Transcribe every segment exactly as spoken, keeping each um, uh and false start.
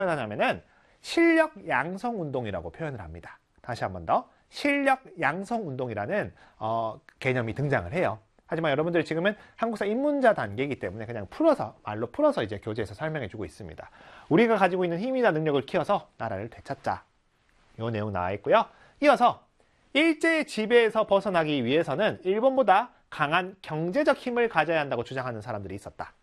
표현하냐면은 실력 양성 운동이라고 표현을 합니다. 다시 한 번 더. 실력 양성 운동이라는 어, 개념이 등장을 해요. 하지만 여러분들 지금은 한국사 입문자 단계이기 때문에 그냥 풀어서, 말로 풀어서 이제 교재에서 설명해 주고 있습니다. 우리가 가지고 있는 힘이나 능력을 키워서 나라를 되찾자. 이 내용 나와 있고요. 이어서 일제의 지배에서 벗어나기 위해서는 일본보다 강한 경제적 힘을 가져야 한다고 주장하는 사람들이 있었다.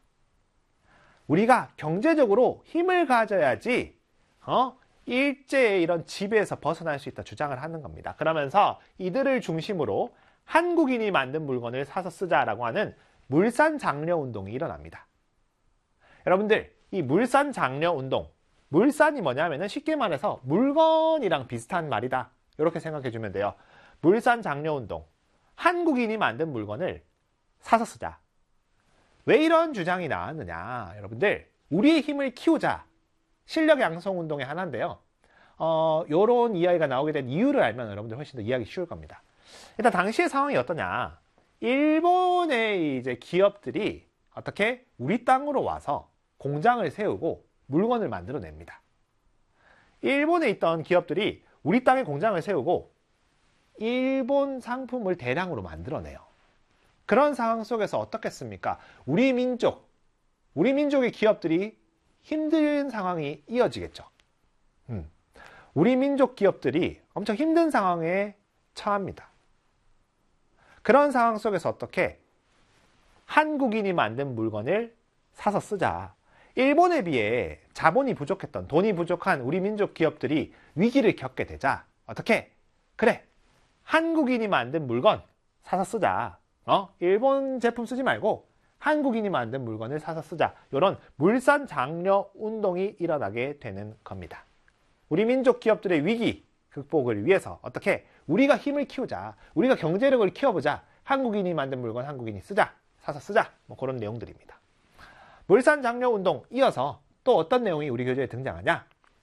우리가 경제적으로 힘을 가져야지 어? 일제의 이런 지배에서 벗어날 수 있다 주장을 하는 겁니다. 그러면서 이들을 중심으로 한국인이 만든 물건을 사서 쓰자라고 하는 물산장려운동이 일어납니다. 여러분들, 이 물산장려운동, 물산이 뭐냐면은 쉽게 말해서 물건이랑 비슷한 말이다. 이렇게 생각해 주면 돼요. 물산장려운동, 한국인이 만든 물건을 사서 쓰자. 왜 이런 주장이 나왔느냐? 여러분들, 우리의 힘을 키우자. 실력 양성 운동의 하나인데요. 어, 요런 이야기가 나오게 된 이유를 알면 여러분들 훨씬 더 이해하기 쉬울 겁니다. 일단 당시의 상황이 어떠냐? 일본의 이제 기업들이 어떻게 우리 땅으로 와서 공장을 세우고 물건을 만들어냅니다. 일본에 있던 기업들이 우리 땅에 공장을 세우고 일본 상품을 대량으로 만들어내요. 그런 상황 속에서 어떻겠습니까? 우리 민족, 우리 민족의 기업들이 힘든 상황이 이어지겠죠. 음. 우리 민족 기업들이 엄청 힘든 상황에 처합니다. 그런 상황 속에서 어떻게 한국인이 만든 물건을 사서 쓰자. 일본에 비해 자본이 부족했던, 돈이 부족한 우리 민족 기업들이 위기를 겪게 되자. 어떻게? 그래, 한국인이 만든 물건 사서 쓰자. 어? 일본 제품 쓰지 말고 한국인이 만든 물건을 사서 쓰자. 이런 물산장려 운동이 일어나게 되는 겁니다. 우리 민족 기업들의 위기 극복을 위해서 어떻게? 우리가 힘을 키우자. 우리가 경제력을 키워보자. 한국인이 만든 물건 한국인이 쓰자. 사서 쓰자. 뭐 그런 내용들입니다. 물산장려 운동 이어서 또 어떤 내용이 우리 교재에 등장하냐?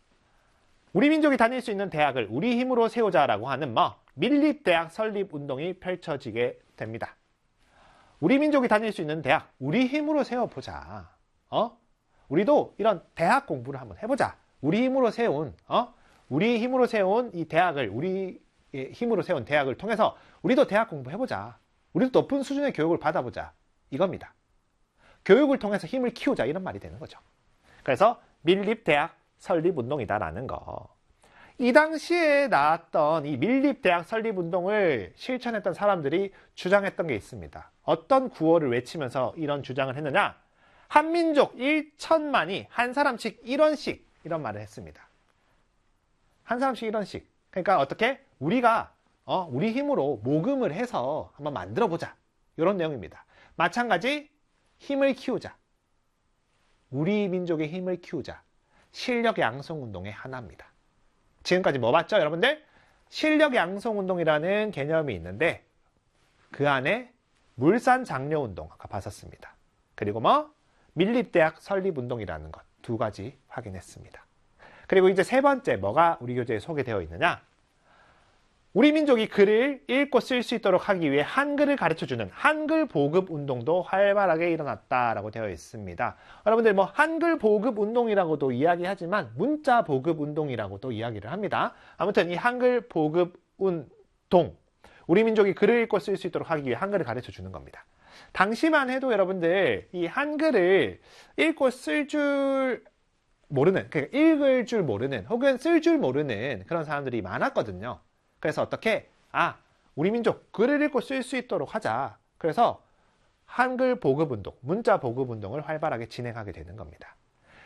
우리 민족이 다닐 수 있는 대학을 우리 힘으로 세우자라고 하는 뭐 밀립대학 설립 운동이 펼쳐지게 됩니다. 우리 민족이 다닐 수 있는 대학, 우리 힘으로 세워보자. 어? 우리도 이런 대학 공부를 한번 해보자. 우리 힘으로 세운, 어? 우리 힘으로 세운 이 대학을, 우리 힘으로 세운 대학을 통해서 우리도 대학 공부해보자. 우리도 높은 수준의 교육을 받아보자. 이겁니다. 교육을 통해서 힘을 키우자. 이런 말이 되는 거죠. 그래서 밀립대학 설립운동이다라는 거. 이 당시에 나왔던 이 밀립대학 설립운동을 실천했던 사람들이 주장했던 게 있습니다. 어떤 구호를 외치면서 이런 주장을 했느냐? 한민족 일천만이 한 사람씩 일 원씩 이런 말을 했습니다. 한 사람씩 일 원씩. 그러니까 어떻게? 우리가 어, 우리 힘으로 모금을 해서 한번 만들어 보자. 이런 내용입니다. 마찬가지 힘을 키우자. 우리 민족의 힘을 키우자. 실력 양성 운동의 하나입니다. 지금까지 뭐 봤죠, 여러분들? 실력 양성 운동이라는 개념이 있는데 그 안에 물산장려 운동 아까 봤었습니다. 그리고 뭐 밀립대학 설립 운동이라는 것 두 가지 확인했습니다. 그리고 이제 세 번째 뭐가 우리 교재에 소개되어 있느냐? 우리 민족이 글을 읽고 쓸 수 있도록 하기 위해 한글을 가르쳐주는 한글 보급 운동도 활발하게 일어났다라고 되어 있습니다. 여러분들 뭐 한글 보급 운동이라고도 이야기하지만 문자 보급 운동이라고도 이야기를 합니다. 아무튼 이 한글 보급 운동, 우리 민족이 글을 읽고 쓸 수 있도록 하기 위해 한글을 가르쳐주는 겁니다. 당시만 해도 여러분들 이 한글을 읽고 쓸 줄 모르는, 그러니까 읽을 줄 모르는 혹은 쓸 줄 모르는 그런 사람들이 많았거든요. 그래서 어떻게? 아, 우리 민족 글을 읽고 쓸 수 있도록 하자. 그래서 한글 보급운동, 문자 보급운동을 활발하게 진행하게 되는 겁니다.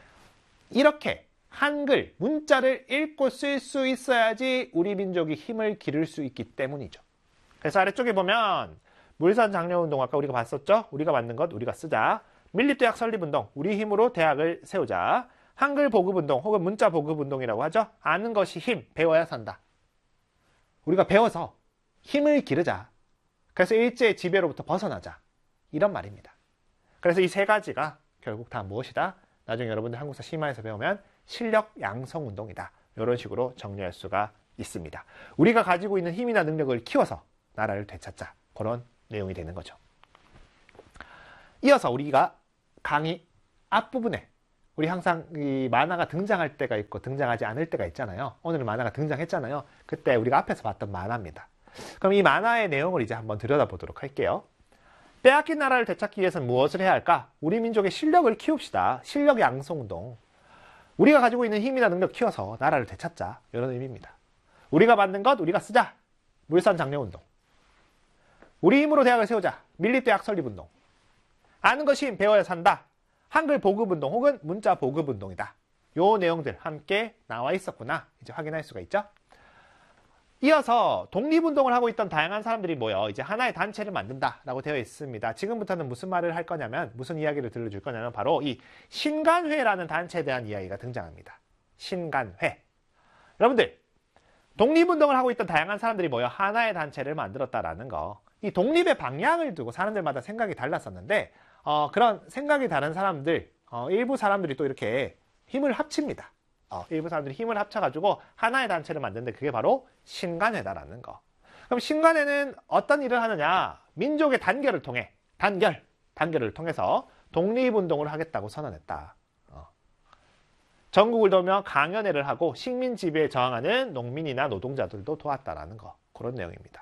이렇게 한글, 문자를 읽고 쓸 수 있어야지 우리 민족이 힘을 기를 수 있기 때문이죠. 그래서 아래쪽에 보면 물산장려운동 아까 우리가 봤었죠? 우리가 만든 것 우리가 쓰자. 밀립대학 설립운동, 우리 힘으로 대학을 세우자. 한글 보급운동 혹은 문자 보급운동이라고 하죠. 아는 것이 힘, 배워야 산다. 우리가 배워서 힘을 기르자. 그래서 일제의 지배로부터 벗어나자. 이런 말입니다. 그래서 이 세 가지가 결국 다 무엇이다? 나중에 여러분들 한국사 심화에서 배우면 실력 양성 운동이다. 이런 식으로 정리할 수가 있습니다. 우리가 가지고 있는 힘이나 능력을 키워서 나라를 되찾자. 그런 내용이 되는 거죠. 이어서 우리가 강의 앞부분에 우리 항상 이 만화가 등장할 때가 있고 등장하지 않을 때가 있잖아요. 오늘은 만화가 등장했잖아요. 그때 우리가 앞에서 봤던 만화입니다. 그럼 이 만화의 내용을 이제 한번 들여다보도록 할게요. 빼앗긴 나라를 되찾기 위해서는 무엇을 해야 할까? 우리 민족의 실력을 키웁시다. 실력 양성운동. 우리가 가지고 있는 힘이나 능력 키워서 나라를 되찾자. 이런 의미입니다. 우리가 만든 것 우리가 쓰자. 물산 장려운동. 우리 힘으로 대학을 세우자. 밀립대학 설립운동. 아는 것이 힘, 배워야 산다. 한글 보급운동 혹은 문자 보급운동이다. 요 내용들 함께 나와 있었구나. 이제 확인할 수가 있죠. 이어서 독립운동을 하고 있던 다양한 사람들이 모여 이제 하나의 단체를 만든다라고 되어 있습니다. 지금부터는 무슨 말을 할 거냐면, 무슨 이야기를 들려줄 거냐면 바로 이 신간회라는 단체에 대한 이야기가 등장합니다. 신간회. 여러분들, 독립운동을 하고 있던 다양한 사람들이 모여 하나의 단체를 만들었다라는 거. 이 독립의 방향을 두고 사람들마다 생각이 달랐었는데 어, 그런 생각이 다른 사람들, 어, 일부 사람들이 또 이렇게 힘을 합칩니다. 어, 일부 사람들이 힘을 합쳐가지고 하나의 단체를 만드는데 그게 바로 신간회다라는 거. 그럼 신간회는 어떤 일을 하느냐? 민족의 단결을 통해, 단결, 단결을 통해서 독립운동을 하겠다고 선언했다. 어. 전국을 돌며 강연회를 하고 식민 지배에 저항하는 농민이나 노동자들도 도왔다라는 거. 그런 내용입니다.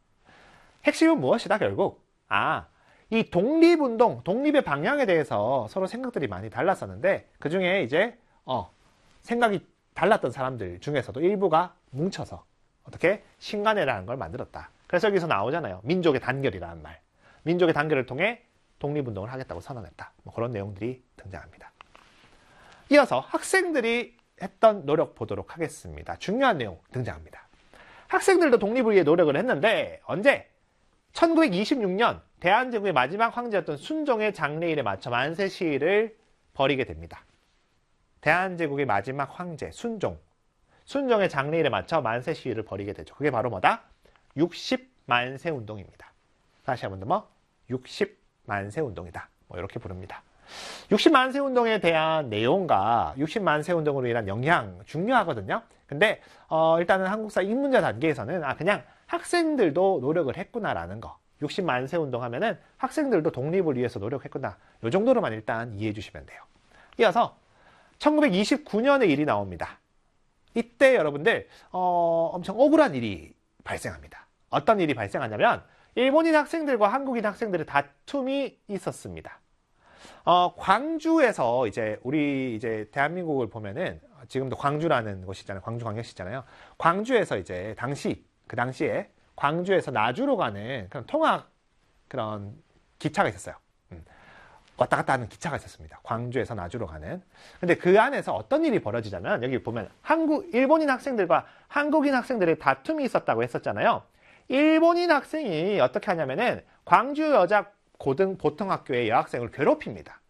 핵심은 무엇이다 결국? 아, 이 독립운동, 독립의 방향에 대해서 서로 생각들이 많이 달랐었는데 그 중에 이제 어, 생각이 달랐던 사람들 중에서도 일부가 뭉쳐서 어떻게 신간회라는 걸 만들었다. 그래서 여기서 나오잖아요. 민족의 단결이라는 말. 민족의 단결을 통해 독립운동을 하겠다고 선언했다. 뭐 그런 내용들이 등장합니다. 이어서 학생들이 했던 노력 보도록 하겠습니다. 중요한 내용 등장합니다. 학생들도 독립을 위해 노력을 했는데 언제? 천구백이십육 년 대한제국의 마지막 황제였던 순종의 장례일에 맞춰 만세 시위를 벌이게 됩니다. 대한제국의 마지막 황제 순종, 순종의 장례일에 맞춰 만세 시위를 벌이게 되죠. 그게 바로 뭐다? 육십 만세 운동입니다. 다시 한번 더 뭐? 육십 만세 운동이다. 뭐 이렇게 부릅니다. 육십 만세 운동에 대한 내용과 육십 만세 운동으로 인한 영향 중요하거든요. 근데 어, 일단은 한국사 입문자 단계에서는 아 그냥 학생들도 노력을 했구나라는 거. 육십 만세 운동 하면은 학생들도 독립을 위해서 노력했구나. 이 정도로만 일단 이해해 주시면 돼요. 이어서 천구백이십구 년의 일이 나옵니다. 이때 여러분들 어, 엄청 억울한 일이 발생합니다. 어떤 일이 발생하냐면 일본인 학생들과 한국인 학생들의 다툼이 있었습니다. 어, 광주에서 이제 우리 이제 대한민국을 보면은 지금도 광주라는 곳이 있잖아요. 광주광역시 있잖아요. 광주에서 이제 당시 그 당시에 광주에서 나주로 가는 그런 통학 그런 기차가 있었어요. 음. 왔다 갔다 하는 기차가 있었습니다. 광주에서 나주로 가는. 근데 그 안에서 어떤 일이 벌어지자면 여기 보면 한국 일본인 학생들과 한국인 학생들의 다툼이 있었다고 했었잖아요. 일본인 학생이 어떻게 하냐면은 광주 여자 고등 보통학교의 여학생을 괴롭힙니다.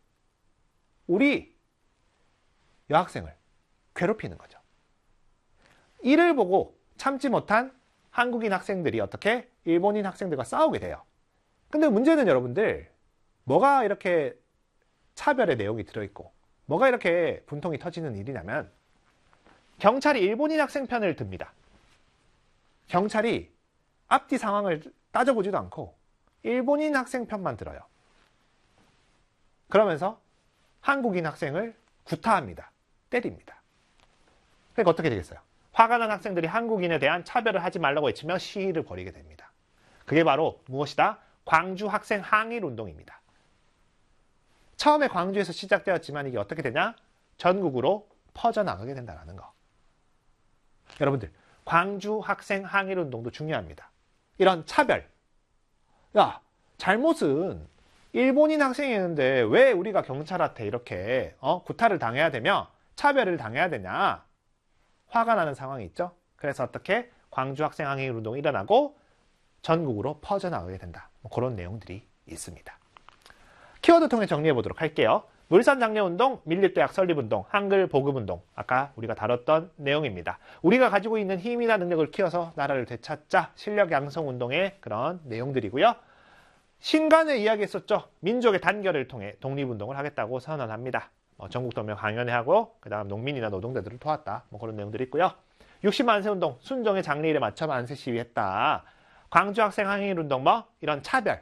우리 여학생을 괴롭히는 거죠. 이를 보고 참지 못한 한국인 학생들이 어떻게 일본인 학생들과 싸우게 돼요. 근데 문제는 여러분들 뭐가 이렇게 차별의 내용이 들어있고 뭐가 이렇게 분통이 터지는 일이냐면 경찰이 일본인 학생 편을 듭니다. 경찰이 앞뒤 상황을 따져보지도 않고 일본인 학생 편만 들어요. 그러면서 한국인 학생을 구타합니다. 때립니다. 그러니까 어떻게 되겠어요? 화가 난 학생들이 한국인에 대한 차별을 하지 말라고 외치며 시위를 벌이게 됩니다. 그게 바로 무엇이다? 광주 학생 항일 운동입니다. 처음에 광주에서 시작되었지만 이게 어떻게 되냐? 전국으로 퍼져나가게 된다는 거. 여러분들, 광주 학생 항일 운동도 중요합니다. 이런 차별. 야, 잘못은 일본인 학생이었는데 왜 우리가 경찰한테 이렇게 어? 구타를 당해야 되며 차별을 당해야 되냐? 화가 나는 상황이 있죠. 그래서 어떻게 광주 학생 항일 운동이 일어나고 전국으로 퍼져나가게 된다. 뭐 그런 내용들이 있습니다. 키워드 통해 정리해 보도록 할게요. 물산 장려운동, 밀립대학 설립운동, 한글 보급운동. 아까 우리가 다뤘던 내용입니다. 우리가 가지고 있는 힘이나 능력을 키워서 나라를 되찾자. 실력 양성 운동의 그런 내용들이고요. 신간회 이야기했었죠. 민족의 단결을 통해 독립운동을 하겠다고 선언합니다. 어, 전국 도면 강연회 하고 그 다음 농민이나 노동자들을 도왔다. 뭐 그런 내용들이 있고요. 육십 만세 운동, 순종의 장례일에 맞춰 만세 시위했다. 광주 학생 항일 운동 뭐 이런 차별.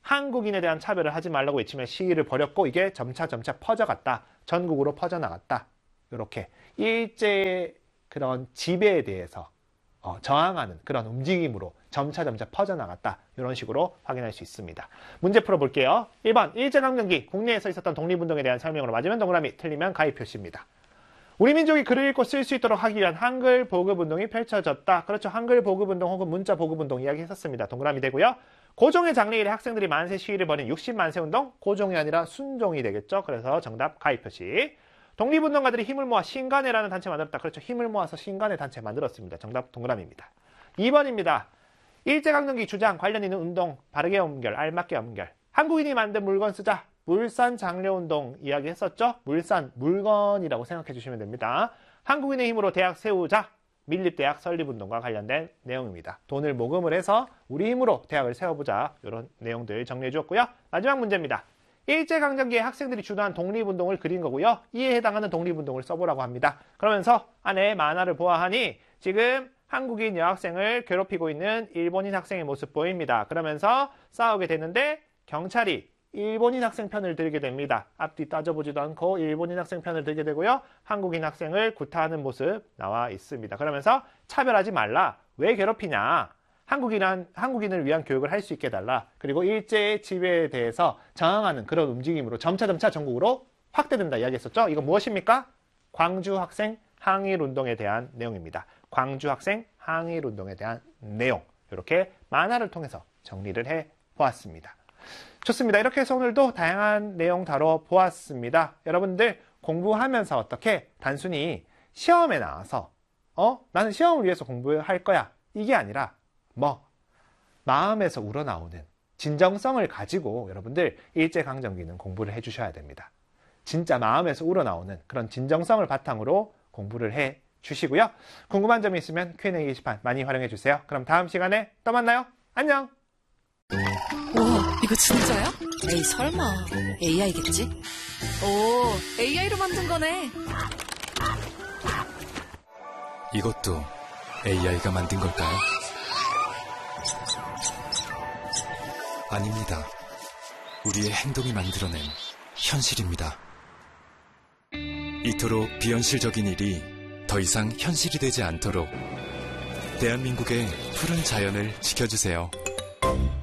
한국인에 대한 차별을 하지 말라고 외치며 시위를 벌였고 이게 점차 점차 퍼져갔다. 전국으로 퍼져나갔다. 이렇게 일제의 그런 지배에 대해서 어, 저항하는 그런 움직임으로 점차 점차 퍼져나갔다. 이런 식으로 확인할 수 있습니다. 문제 풀어볼게요. 일 번 일제강점기 국내에서 있었던 독립운동에 대한 설명으로 맞으면 동그라미, 틀리면 가위 표시입니다. 우리 민족이 글을 읽고 쓸 수 있도록 하기 위한 한글 보급운동이 펼쳐졌다. 그렇죠. 한글 보급운동 혹은 문자 보급운동 이야기했었습니다. 동그라미 되고요. 고종의 장래일에 학생들이 만세 시위를 벌인 육십만세 운동, 고종이 아니라 순종이 되겠죠. 그래서 정답 가위 표시. 독립운동가들이 힘을 모아 신간회라는 단체 만들었다. 그렇죠. 힘을 모아서 신간회 단체 만들었습니다. 정답 동그라미입니다. 이 번입니다. 일제강점기 주장 관련 있는 운동, 바르게 연결, 알맞게 연결. 한국인이 만든 물건 쓰자. 물산 장려운동 이야기했었죠. 물산, 물건이라고 생각해 주시면 됩니다. 한국인의 힘으로 대학 세우자. 밀립대학 설립운동과 관련된 내용입니다. 돈을 모금을 해서 우리 힘으로 대학을 세워보자. 이런 내용들 정리해 주었고요. 마지막 문제입니다. 일제강점기에 학생들이 주도한 독립운동을 그린 거고요. 이에 해당하는 독립운동을 써보라고 합니다. 그러면서 안에 만화를 보아하니 지금 한국인 여학생을 괴롭히고 있는 일본인 학생의 모습 보입니다. 그러면서 싸우게 되는데 경찰이 일본인 학생 편을 들게 됩니다. 앞뒤 따져보지도 않고 일본인 학생 편을 들게 되고요. 한국인 학생을 구타하는 모습 나와 있습니다. 그러면서 차별하지 말라. 왜 괴롭히냐. 한국인한, 한국인을 위한 교육을 할 수 있게 해달라. 그리고 일제의 지배에 대해서 저항하는 그런 움직임으로 점차점차 전국으로 확대된다 이야기했었죠. 이거 무엇입니까? 광주 학생 항일운동에 대한 내용입니다. 광주 학생 항일운동에 대한 내용. 이렇게 만화를 통해서 정리를 해보았습니다. 좋습니다. 이렇게 해서 오늘도 다양한 내용 다뤄보았습니다. 여러분들 공부하면서 어떻게 단순히 시험에 나와서 어? 나는 시험을 위해서 공부할 거야. 이게 아니라 뭐 마음에서 우러나오는 진정성을 가지고 여러분들 일제강점기는 공부를 해주셔야 됩니다. 진짜 마음에서 우러나오는 그런 진정성을 바탕으로 공부를 해 주시고요. 궁금한 점이 있으면 큐 앤 에이 게시판 많이 활용해 주세요. 그럼 다음 시간에 또 만나요. 안녕. 우와, 이거 진짜야? 에이, 설마 에이아이겠지? 오, 에이아이로 만든 거네. 이것도 에이아이가 만든 걸까요? 아닙니다. 우리의 행동이 만들어낸 현실입니다. 이토록 비현실적인 일이 더 이상 현실이 되지 않도록 대한민국의 푸른 자연을 지켜주세요.